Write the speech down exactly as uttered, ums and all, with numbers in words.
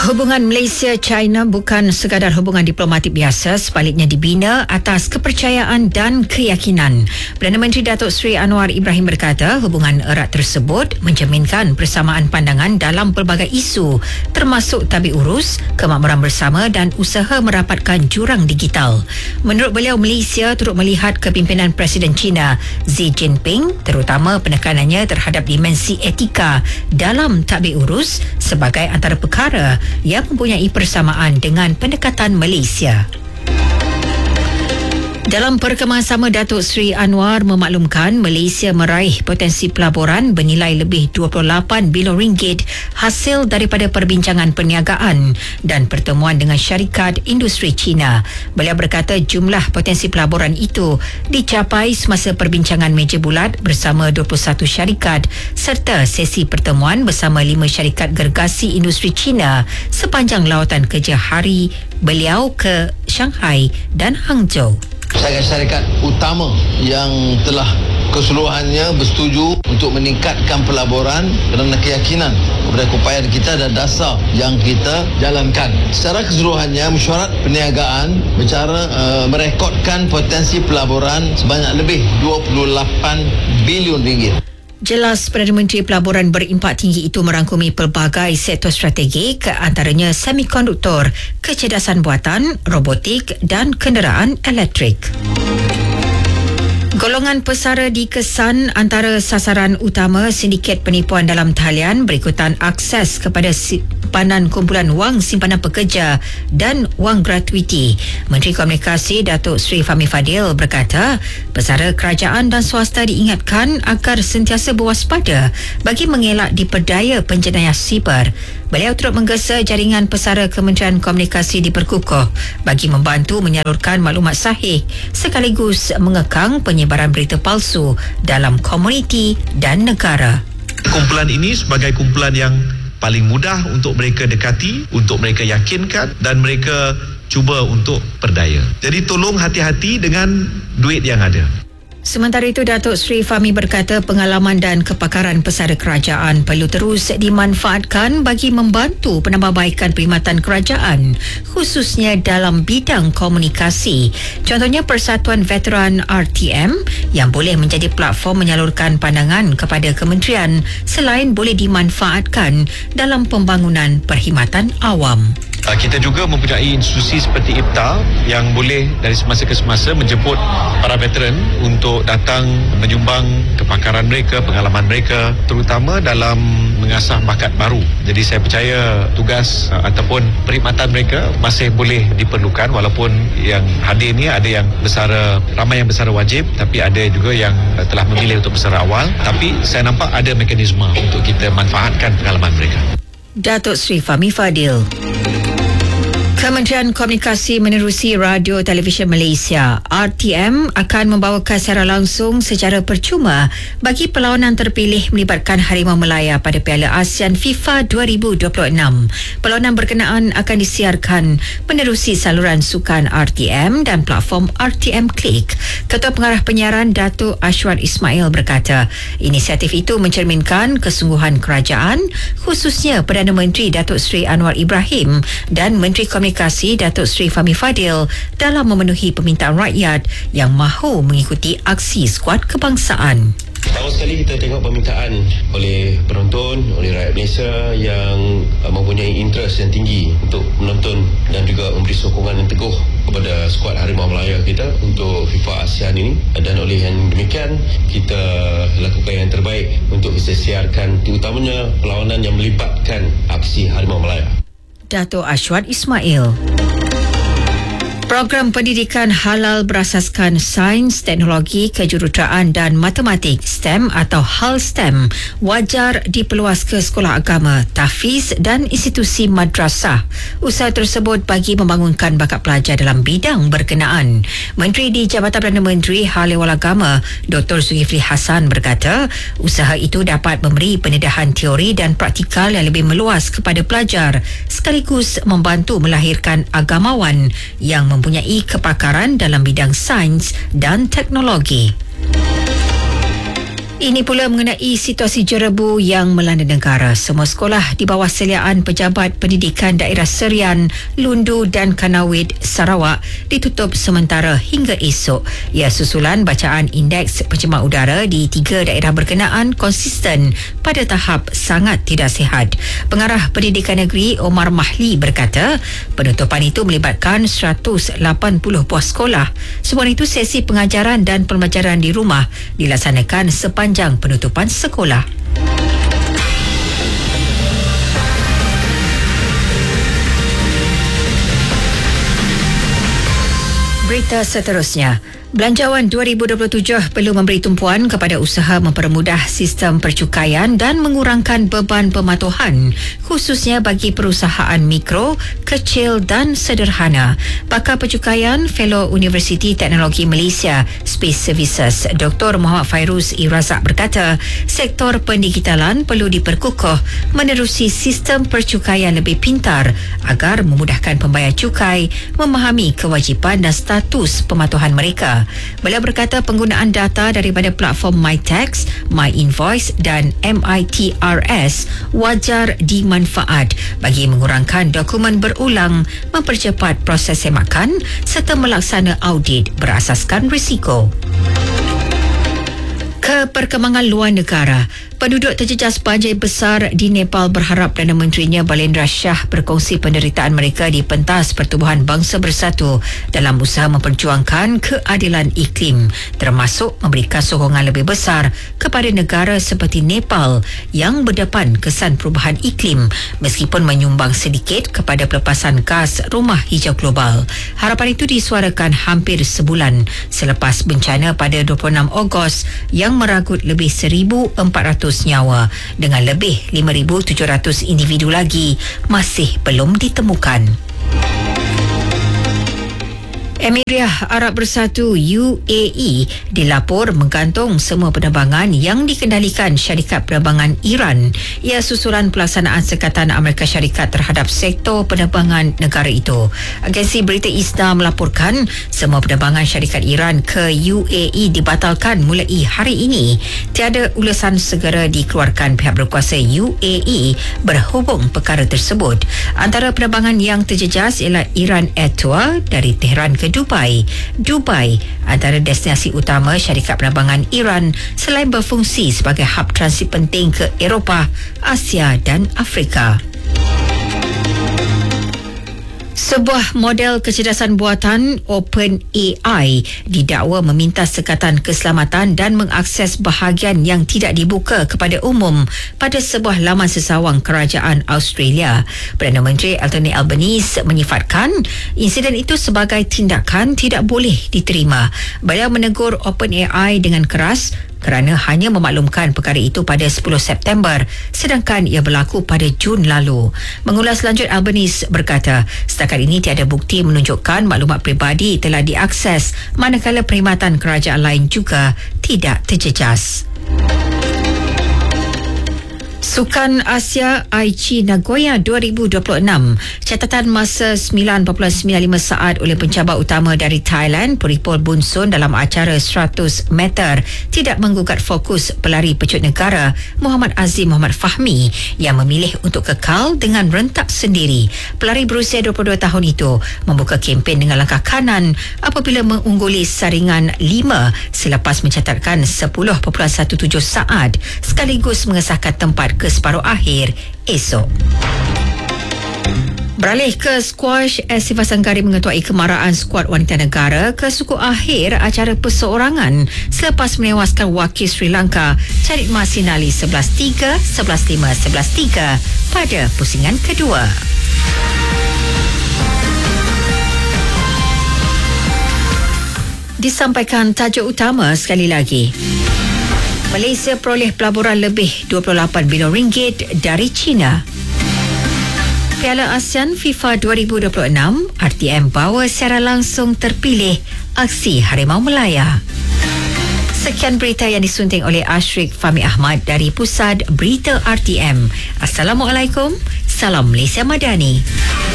Hubungan Malaysia-China bukan sekadar hubungan diplomatik biasa, sebaliknya dibina atas kepercayaan dan keyakinan. Perdana Menteri Datuk Seri Anwar Ibrahim berkata hubungan erat tersebut mencerminkan persamaan pandangan dalam pelbagai isu termasuk tabik urus, kemakmuran bersama dan usaha merapatkan jurang digital. Menurut beliau, Malaysia turut melihat kepimpinan Presiden China Xi Jinping, terutama penekanannya terhadap dimensi etika dalam tabik urus sebagai antara perkara yang mempunyai persamaan dengan pendekatan Malaysia. Dalam perkembangan sama, Datuk Seri Anwar memaklumkan Malaysia meraih potensi pelaburan bernilai lebih dua puluh lapan bilion ringgit hasil daripada perbincangan perniagaan dan pertemuan dengan syarikat industri China. Beliau berkata jumlah potensi pelaburan itu dicapai semasa perbincangan meja bulat bersama dua puluh satu syarikat serta sesi pertemuan bersama lima syarikat gergasi industri China sepanjang lawatan kerja hari beliau ke Shanghai dan Hangzhou. Syarikat-syarikat utama yang telah keseluruhannya bersetuju untuk meningkatkan pelaburan kerana keyakinan kepada keupayaan kita dan dasar yang kita jalankan. Secara keseluruhannya, mesyuarat perniagaan bercara uh, merekodkan potensi pelaburan sebanyak lebih dua puluh lapan bilion ringgit. Jelas Perdana Menteri Pelaburan berimpak tinggi itu merangkumi pelbagai sektor strategik, antaranya semikonduktor, kecerdasan buatan, robotik dan kenderaan elektrik. Golongan pesara dikesan antara sasaran utama sindiket penipuan dalam talian berikutan akses kepada simpanan kumpulan wang simpanan pekerja dan wang gratuiti. Menteri Komunikasi Datuk Seri Fahmi Fadil berkata, pesara kerajaan dan swasta diingatkan agar sentiasa berwaspada bagi mengelak diperdaya penjenayah siber. Beliau turut menggesa jaringan pesara Kementerian Komunikasi diperkukuh bagi membantu menyalurkan maklumat sahih sekaligus mengekang penyebaran berita palsu dalam komuniti dan negara. Kumpulan ini sebagai kumpulan yang paling mudah untuk mereka dekati, untuk mereka yakinkan dan mereka cuba untuk perdaya. Jadi tolong hati-hati dengan duit yang ada. Sementara itu, Datuk Seri Fahmi berkata pengalaman dan kepakaran pesara kerajaan perlu terus dimanfaatkan bagi membantu penambahbaikan perkhidmatan kerajaan, khususnya dalam bidang komunikasi. Contohnya Persatuan Veteran R T M yang boleh menjadi platform menyalurkan pandangan kepada kementerian selain boleh dimanfaatkan dalam pembangunan perkhidmatan awam. Kita juga mempunyai institusi seperti I P T A yang boleh dari semasa ke semasa menjemput para veteran untuk datang menyumbang kepakaran mereka, pengalaman mereka, terutama dalam mengasah bakat baru. Jadi saya percaya tugas ataupun perkhidmatan mereka masih boleh diperlukan, walaupun yang hadir ni ada yang bersara, ramai yang bersara wajib, tapi ada juga yang telah memilih untuk bersara awal. Tapi saya nampak ada mekanisme untuk kita manfaatkan pengalaman mereka. Datuk Seri Fahmi Fadil. Kementerian Komunikasi menerusi Radio Televisyen Malaysia. R T M akan membawakan secara langsung secara percuma bagi perlawanan terpilih melibatkan Harimau Melaya pada Piala ASEAN FIFA dua ribu dua puluh enam. Perlawanan berkenaan akan disiarkan menerusi saluran sukan R T M dan platform R T M Click. Ketua Pengarah Penyiaran Datuk Ashwat Ismail berkata, inisiatif itu mencerminkan kesungguhan kerajaan, khususnya Perdana Menteri Datuk Seri Anwar Ibrahim dan Menteri Komunikasi Komunikasi Datuk Seri Fahmi Fadil dalam memenuhi permintaan rakyat yang mahu mengikuti aksi skuad kebangsaan. Pertama sekali kita tengok permintaan oleh penonton, oleh rakyat Malaysia yang mempunyai interest yang tinggi untuk menonton dan juga memberi sokongan yang teguh kepada skuad Harimau Melaya kita untuk FIFA ASEAN ini, dan oleh yang demikian kita lakukan yang terbaik untuk kita siarkan terutamanya perlawanan yang melibatkan aksi Harimau Melaya. Datuk Ashwat Ismail. Program pendidikan halal berasaskan sains, teknologi, kejuruteraan dan matematik STEM atau HAL STEM wajar diperluas ke sekolah agama, tahfiz dan institusi madrasah. Usaha tersebut bagi membangunkan bakat pelajar dalam bidang berkenaan. Menteri di Jabatan Perdana Menteri Hal Ehwal Agama Doktor Zulkifli Hassan berkata, usaha itu dapat memberi pendedahan teori dan praktikal yang lebih meluas kepada pelajar sekaligus membantu melahirkan agamawan yang mempunyai kepakaran dalam bidang sains dan teknologi. Ini pula mengenai situasi jerebu yang melanda negara. Semua sekolah di bawah seliaan Pejabat Pendidikan Daerah Serian, Lundu dan Kanawit, Sarawak ditutup sementara hingga esok. Ia susulan bacaan indeks pencemar udara di tiga daerah berkenaan konsisten pada tahap sangat tidak sihat. Pengarah Pendidikan Negeri Omar Mahli berkata, penutupan itu melibatkan seratus lapan puluh buah sekolah. Sebab itu sesi pengajaran dan pembelajaran di rumah dilaksanakan sepanjang penutupan sekolah. Berita seterusnya. Belanjawan dua ribu dua puluh tujuh perlu memberi tumpuan kepada usaha mempermudah sistem percukaian dan mengurangkan beban pematuhan, khususnya bagi perusahaan mikro, kecil dan sederhana. Pakar Percukaian, Fellow Universiti Teknologi Malaysia Space Services, Doktor Muhammad Fairuz Irazak berkata, sektor pendigitalan perlu diperkukuh menerusi sistem percukaian lebih pintar agar memudahkan pembayar cukai memahami kewajipan dan status pematuhan mereka. Beliau berkata penggunaan data daripada platform MyTax, MyInvoice dan M I T R S wajar dimanfaat bagi mengurangkan dokumen berulang, mempercepat proses semakan serta melaksana audit berasaskan risiko. Ke perkembangan luar negara. Penduduk terjejas banjir besar di Nepal berharap Perdana Menterinya Balendra Shah berkongsi penderitaan mereka di pentas Pertubuhan Bangsa Bersatu dalam usaha memperjuangkan keadilan iklim, termasuk memberikan sokongan lebih besar kepada negara seperti Nepal yang berdepan kesan perubahan iklim meskipun menyumbang sedikit kepada pelepasan gas rumah hijau global. Harapan itu disuarakan hampir sebulan selepas bencana pada dua puluh enam Ogos yang meragut lebih seribu empat ratus nyawa dengan lebih lima ribu tujuh ratus individu lagi masih belum ditemukan. Emirat Arab Bersatu U A E dilapor menggantung semua penerbangan yang dikendalikan syarikat penerbangan Iran. Ia susulan pelaksanaan sekatan Amerika Syarikat terhadap sektor penerbangan negara itu. Agensi berita ISNA melaporkan semua penerbangan syarikat Iran ke U A E dibatalkan mulai hari ini. Tiada ulasan segera dikeluarkan pihak berkuasa U A E berhubung perkara tersebut. Antara penerbangan yang terjejas ialah Iran Air Tour dari Tehran ke Dubai. Dubai antara destinasi utama syarikat penerbangan Iran selain berfungsi sebagai hub transit penting ke Eropah, Asia dan Afrika. Sebuah model kecerdasan buatan OpenAI didakwa meminta sekatan keselamatan dan mengakses bahagian yang tidak dibuka kepada umum pada sebuah laman sesawang kerajaan Australia. Perdana Menteri Anthony Albanese menyifatkan insiden itu sebagai tindakan tidak boleh diterima. Beliau menegur OpenAI dengan keras kerana hanya memaklumkan perkara itu pada sepuluh September sedangkan ia berlaku pada Jun lalu. Mengulas lanjut, Albanese berkata setakat ini tiada bukti menunjukkan maklumat peribadi telah diakses manakala perkhidmatan kerajaan lain juga tidak terjejas. Sukan Asia Aichi Nagoya dua ribu dua puluh enam. Catatan masa sembilan perpuluhan sembilan lima saat oleh pencabar utama dari Thailand, Puripol Bunsun dalam acara seratus meter tidak menggugat fokus pelari pecut negara Muhammad Azim Muhammad Fahmi yang memilih untuk kekal dengan rentak sendiri. Pelari berusia dua puluh dua tahun itu membuka kempen dengan langkah kanan apabila mengungguli saringan lima selepas mencatatkan sepuluh perpuluhan tujuh belas saat sekaligus mengesahkan tempat ke separuh akhir esok. Beralih ke squash, Siva Sanggari mengetuai kemarahan skuad wanita negara ke suku akhir acara perseorangan selepas menewaskan wakil Sri Lanka Charit Masinali sebelas tiga, sebelas lima, sebelas tiga pada pusingan kedua. Disampaikan tajuk utama sekali lagi. Malaysia peroleh pelaburan lebih dua puluh lapan bilion ringgit dari China. Piala ASEAN FIFA dua ribu dua puluh enam, R T M bawa secara langsung terpilih aksi Harimau Melaya. Sekian berita yang disunting oleh Ashrik Fahmi Ahmad dari Pusat Berita R T M. Assalamualaikum, salam Malaysia Madani.